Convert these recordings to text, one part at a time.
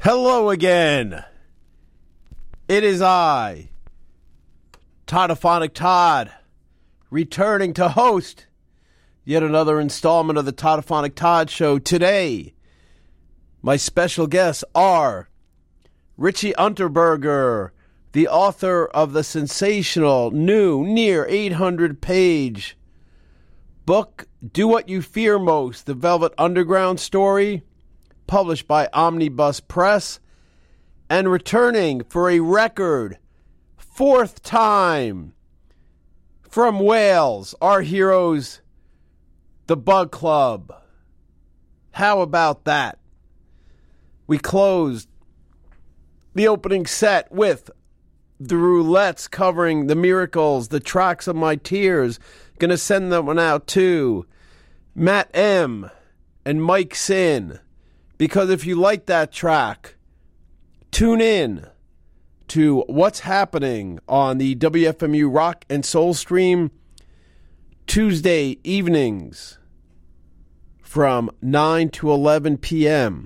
Hello again. It is I, Toddophonic Todd, returning to host yet another installment of the Toddophonic Todd Show. Today, my special guests are Richie Unterberger, the author of the sensational new, near 800-page book, Do What You Fear Most, The Velvet Underground Story, published by Omnibus Press, and returning for a record fourth time from Wales, our heroes, the Bug Club. How about that? We closed the opening set with the Roulettes covering The Miracles, The Tracks of My Tears. Gonna send that one out to Matt M. and Mike Sin. Because if you like that track, tune in to what's happening on the WFMU Rock and Soul Stream Tuesday evenings from 9 to 11 p.m.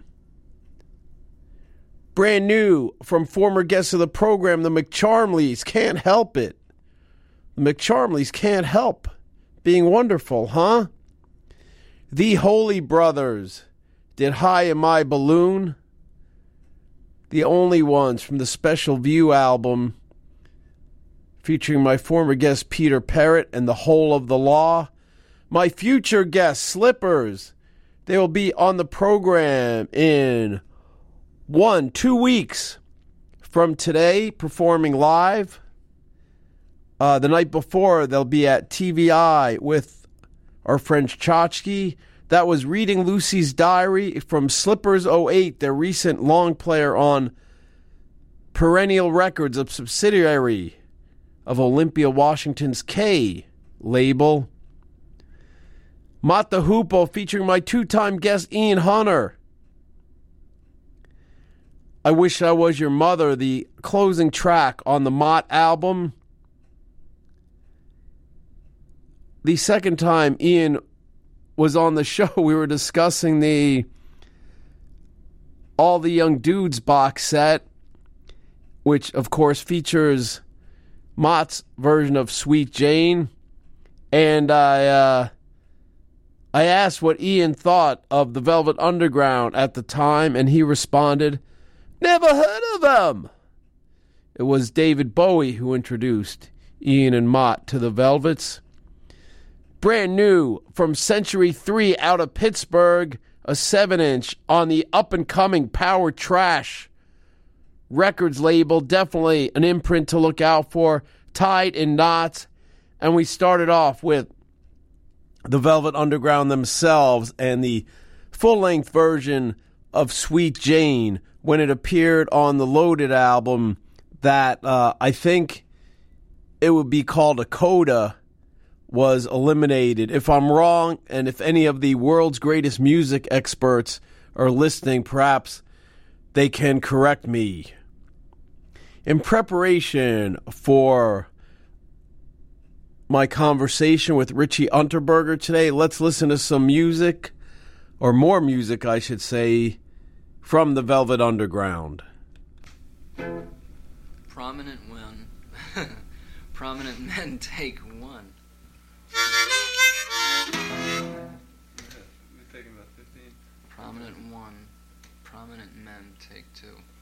Brand new from former guests of the program, the McCharmleys. Can't help it. The McCharmleys can't help being wonderful, huh? The Holy Brothers did High in My Balloon. The only ones from the Special View album featuring my former guest Peter Parrott and The Whole of the Law. My future guest, Slippers. They will be on the program in 2 weeks from today, performing live. The night before, they'll be at TVI with our friend Chachki. That was Reading Lucy's Diary from Slippers 08, their recent long player on Perennial Records, a subsidiary of Olympia Washington's K label. Mott the Hoople featuring my two-time guest Ian Hunter. I Wish I Was Your Mother, the closing track on the Mott album. The second time Ian was on the show, we were discussing the All the Young Dudes box set, which of course features Mott's version of Sweet Jane. And I asked what Ian thought of the Velvet Underground at the time, and he responded, "Never heard of them." It was David Bowie who introduced Ian and Mott to the Velvets. Brand new from Century 3 out of Pittsburgh, a 7-inch on the up-and-coming Power Trash Records label. Definitely an imprint to look out for, Tied in Knots. And we started off with the Velvet Underground themselves and the full-length version of Sweet Jane when it appeared on the Loaded album that I think it would be called a coda, was eliminated. If I'm wrong, and if any of the world's greatest music experts are listening, perhaps they can correct me. In preparation for my conversation with Richie Unterberger today, let's listen to some music, or more music, I should say, from the Velvet Underground. Prominent one. Prominent men take one. We're taking about 15. Prominent one. Prominent men take two.